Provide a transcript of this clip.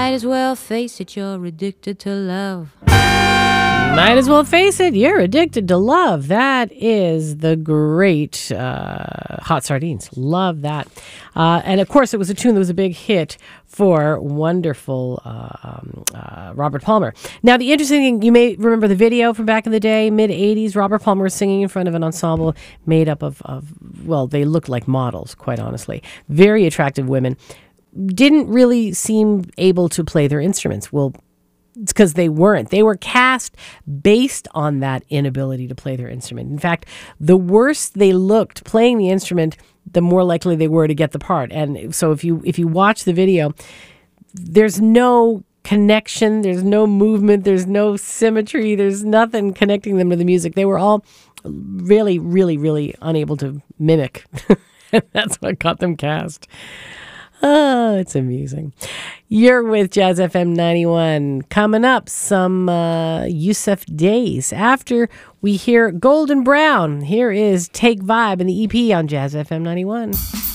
Might as well face it, you're addicted to love. Might as well face it, you're addicted to love. That is the great Hot Sardines. Love that. And of course, it was a tune that was a big hit for wonderful Robert Palmer. Now, the interesting thing, you may remember the video from back in the day, mid-'80s. Robert Palmer was singing in front of an ensemble made up of, well, they looked like models, quite honestly. Very attractive women. Didn't really seem able to play their instruments. Well, it's because they weren't. They were cast based on that inability to play their instrument. In fact, the worse they looked playing the instrument, the more likely they were to get the part. And so if you watch the video, there's no connection, there's no movement, there's no symmetry, there's nothing connecting them to the music. They were all really, really, really unable to mimic. That's what got them cast. Oh, it's amusing. You're with Jazz FM 91. Coming up, some Yusuf Days. After we hear Golden Brown, here is Take Vibe and the EP on Jazz FM 91.